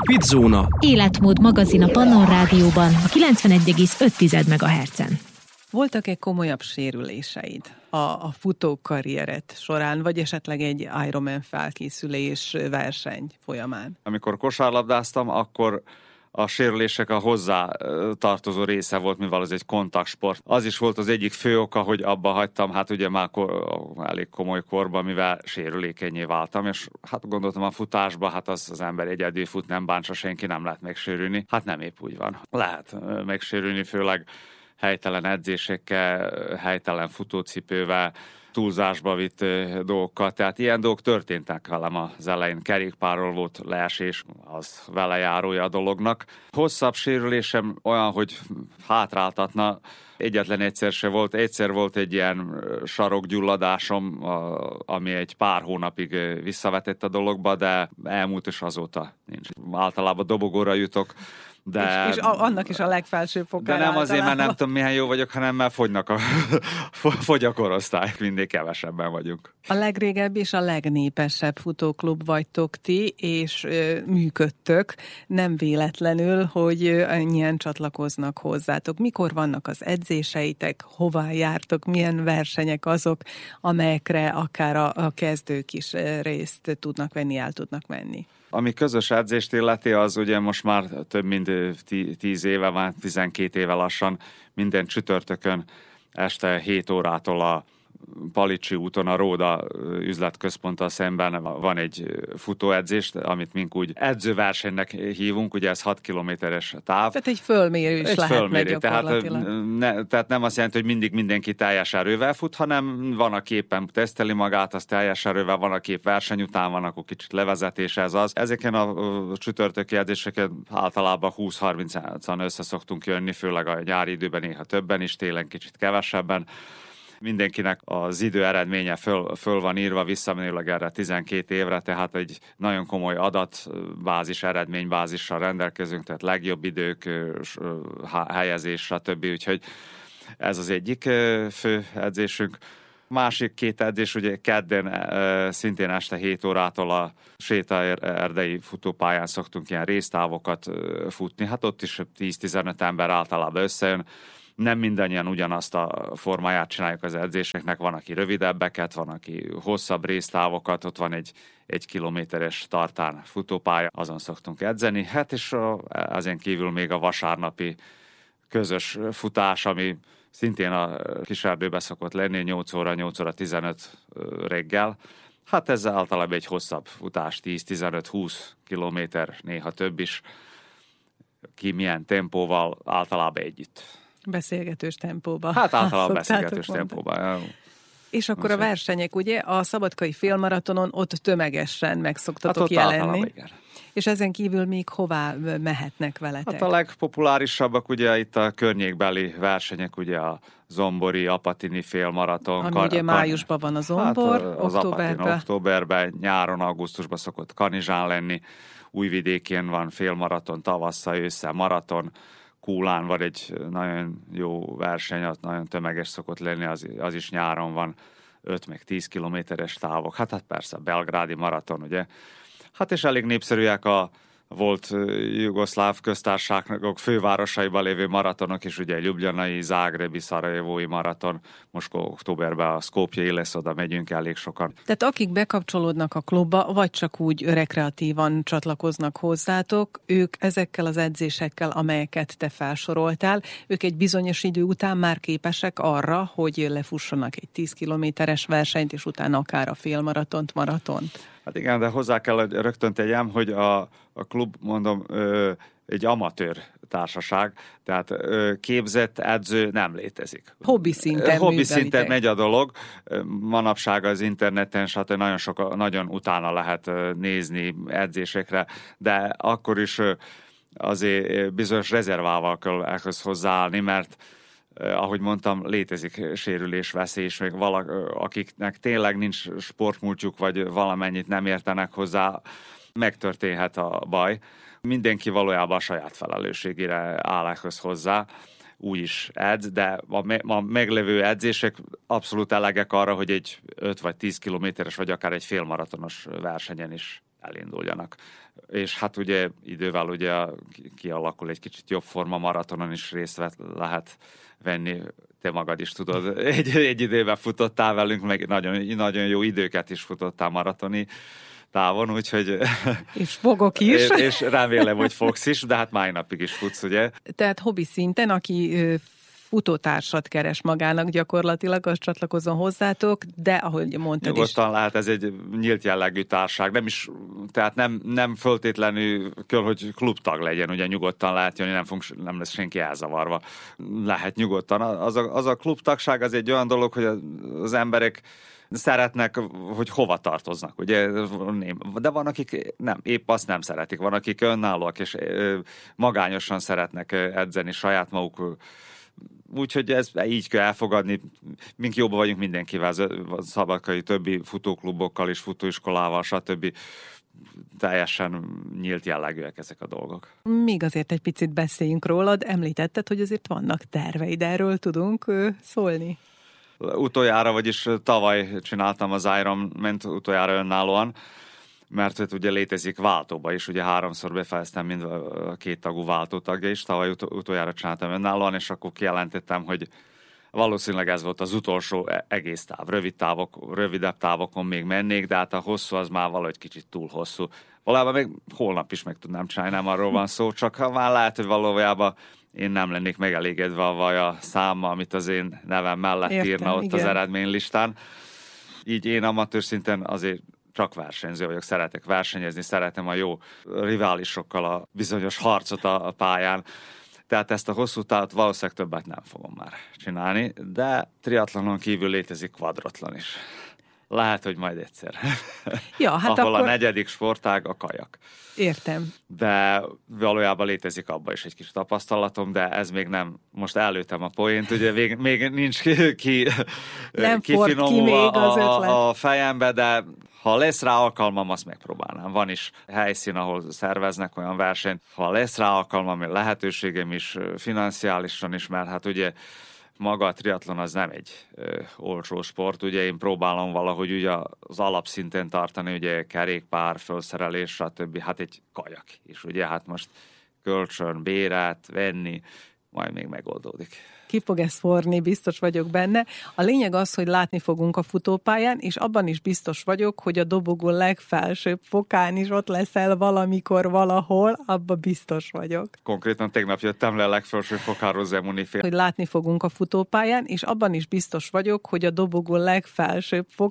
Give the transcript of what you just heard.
Quizzóna. Életmód magazin a Pannon Rádióban, a 91,5 MHz-en. Voltak-e komolyabb sérüléseid a futókarriered során, vagy esetleg egy Ironman felkészülés verseny folyamán? Amikor kosárlabdáztam, akkor a sérülések a hozzá tartozó része volt, mivel az egy kontaktsport. Az is volt az egyik fő oka, hogy abba hagytam, hát ugye már elég komoly korban, mivel sérülékenyé váltam, és hát gondoltam a futásba, hát az ember egyedül fut, nem bántsa senki, nem lehet megsérülni. Hát nem épp úgy van. Lehet megsérülni, főleg helytelen edzésekkel, helytelen futócipővel, túlzásba vitt dolgokkal. Tehát ilyen dolgok történtek velem az elején. Kerékpárról volt leesés, az vele járója a dolognak. Hosszabb sérülésem olyan, hogy hátráltatna, egyetlen egyszer se volt. Egyszer volt egy ilyen sarokgyulladásom, ami egy pár hónapig visszavetett a dologba, de elmúlt, és azóta nincs. Általában dobogóra jutok, de, és annak is a legfelsőbb fokára. De nem azért, mert nem tudom, milyen jó vagyok, hanem mert fogy a korosztály, mindig kevesebben vagyunk. A legrégebbi és a legnépesebb futóklub vagytok ti, és működtök. Nem véletlenül, hogy ennyien csatlakoznak hozzátok. Mikor vannak az edzéseitek, hová jártok, milyen versenyek azok, amelyekre akár a kezdők is részt tudnak venni, el tudnak menni? Ami közös edzést illeti, az ugye most már több mint 10 éve van, 12 éve lassan, minden csütörtökön este 7 órától a Palicsi úton, a Róda üzletközponttal szemben van egy futóedzést, amit mink úgy edzőversenynek hívunk, ugye ez 6 kilométeres táv. Tehát egy fölmérő is lehetne gyakorlatilag. Tehát nem azt jelenti, hogy mindig mindenki teljes erővel fut, hanem van, aki éppen teszteli magát, az teljes erővel, van, aki épp verseny után van, akkor kicsit levezetés ez az. Ezeken a csütörtöki edzéseket általában 20-30-an össze szoktunk jönni, főleg a nyári időben néha többen is, télen kicsit kevesebben. Mindenkinek az idő eredménye föl van írva visszamenőleg erre 12 évre, tehát egy nagyon komoly adatbázis, eredménybázissal rendelkezünk, tehát legjobb idők, helyezés, stb. Úgyhogy ez az egyik fő edzésünk. Másik két edzés, ugye kedden szintén este 7 órától a sétaerdei futópályán szoktunk ilyen résztávokat futni, hát ott is 10-15 ember általában összejön. Nem mindannyian ugyanazt a formáját csináljuk az edzéseknek, van, aki rövidebbeket, van, aki hosszabb résztávokat, ott van egy kilométeres tartán futópálya, azon szoktunk edzeni. Hát és ezen kívül még a vasárnapi közös futás, ami szintén a Kiserdőbe szokott lenni, 8 óra 15 reggel. Hát ez általában egy hosszabb futás, 10-15-20 kilométer, néha több is. Ki milyen tempóval, általában együtt. Beszélgetős tempóban. Hát általában beszélgetős tempóban. És akkor a versenyek, ugye, a szabadkai félmaratonon ott tömegesen meg szoktatok jelenni. És ezen kívül még hová mehetnek veletek? Hát a legpopulárisabbak ugye itt a környékbeli versenyek, ugye a zombori, apatini félmaraton. Ami ugye májusban van a zombor, hát az októberben, nyáron, augusztusban szokott Kanizsán lenni, Újvidékén van félmaraton, tavasszal, ősszel maraton, Kúlán van egy nagyon jó verseny, ott nagyon tömeges szokott lenni, az is nyáron van, 5 meg 10 kilométeres távok. Hát persze, a belgrádi maraton, ugye. Hát és elég népszerűek a volt jugoszláv köztársaságok fővárosaiban lévő maratonok is, ugye ljubljanai, zágrebi, szarajevói maraton, most októberben a Skopjei lesz, oda megyünk elég sokan. Tehát akik bekapcsolódnak a klubba, vagy csak úgy rekreatívan csatlakoznak hozzátok, ők ezekkel az edzésekkel, amelyeket te felsoroltál, ők egy bizonyos idő után már képesek arra, hogy lefussanak egy 10 kilométeres versenyt, és utána akár a félmaratont, maratont. Hát igen, de hozzá kell rögtön tegyem, hogy a klub, mondom, egy amatőr társaság, tehát képzett edző nem létezik. Hobbi szinten megy a dolog. Manapság az interneten, stb. Nagyon utána lehet nézni edzésekre, de akkor is azért bizonyos rezervával kell ehhez hozzáállni, mert ahogy mondtam, létezik sérülésveszély, és még akiknek tényleg nincs sportmúltjuk, vagy valamennyit nem értenek hozzá, megtörténhet a baj. Mindenki valójában a saját felelősségére áll ehhez hozzá, úgy is edz, de a meglévő edzések abszolút elegek arra, hogy egy 5 vagy 10 kilométeres, vagy akár egy félmaratonos versenyen is elinduljanak. és hát ugye idővel ugye kialakul egy kicsit jobb forma, maratonon is részt lehet venni. Te magad is tudod, egy időben futottál velünk, meg nagyon jó időket is futottál maratoni távon, úgyhogy... És fogok is. És remélem, hogy fogsz is, de hát mai napig is futsz, ugye? Tehát hobbi szinten, aki futótársat keres magának gyakorlatilag, az csatlakozzon hozzátok, de ahogy mondtad nyugodtan lehet, ez egy nyílt jellegű társaság, tehát nem föltétlenül kell, hogy klubtag legyen, ugye nyugodtan lehet jönni, nem lesz senki elzavarva. Lehet nyugodtan. Az a klubtagság az egy olyan dolog, hogy az emberek szeretnek, hogy hova tartoznak, ugye? De van, akik nem, épp azt nem szeretik. Van, akik önállóak és magányosan szeretnek edzeni saját maguk. Úgyhogy ez így kell elfogadni. Mink jóban vagyunk mindenkivel, szabadkai többi futóklubokkal és futóiskolával, stb. Teljesen nyílt jellegűek ezek a dolgok. Még azért egy picit beszéljünk rólad. Említetted, hogy azért vannak terveid, erről tudunk szólni? Utoljára, vagyis tavaly csináltam az Ironman-t utoljára önállóan, mert hogy ugye létezik váltóba is, ugye 3-szor befejeztem mind a 2 tagú váltótagja is, tavaly utoljára csináltam önállóan, és akkor kijelentettem, hogy valószínűleg ez volt az utolsó egész táv. Rövidebb távokon még mennék, de hát a hosszú az már valahogy kicsit túl hosszú. Valójában még holnap is meg tudnám csinálni, nem arról van szó, csak már lehet, hogy valójában én nem lennék megelégedve a számmal, amit az én nevem mellett írna ott igen. Az eredménylistán. Így én amatőr szinten azért csak versenyző vagyok, szeretek versenyezni, szeretem a jó riválisokkal a bizonyos harcot a pályán. Tehát ezt a hosszú távot valószínűleg többet nem fogom már csinálni, de triatlonon kívül létezik kvadrotlon is. Lehet, hogy majd egyszer. Ja, hát ahol akkor... a 4. sportág a kajak. Értem. De valójában létezik abban is egy kis tapasztalatom, de ez még nem, most előttem a poént, ugye még nincs kifinomulva a fejembe, de ha lesz rá alkalmam, azt megpróbálnám. Van is helyszín, ahol szerveznek olyan versenyt. Ha lesz rá alkalmam, lehetőségem is financiálisan is, mert hát ugye maga a triatlon az nem egy olcsó sport, ugye én próbálom valahogy ugye az alapszinten tartani, ugye kerékpár, felszerelés, stb. Hát egy kajak is, ugye hát most kölcsön, bérát venni, majd még megoldódik. Ki fog ez forni, biztos vagyok benne. A lényeg az, hogy látni fogunk a futópályán, és abban is biztos vagyok, hogy a dobogó legfelsőbb fokán is ott leszel valamikor, valahol, abban biztos vagyok. Konkrétan tegnap jöttem le a legfelsőbb fokáról Zemuni fél. Hogy látni fogunk a futópályán, és abban is biztos vagyok, hogy a dobogó legfelsőbb fokán